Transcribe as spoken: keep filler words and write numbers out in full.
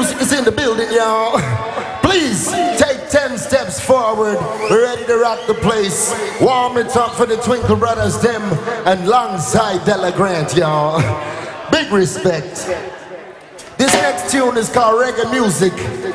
music is in the building, y'all. Please take ten steps forward. We're ready to rock the place. Warm it up for the Twinkle Brothers, them, and alongside Della Grant, y'all. Big respect. This next tune is called Reggae Music.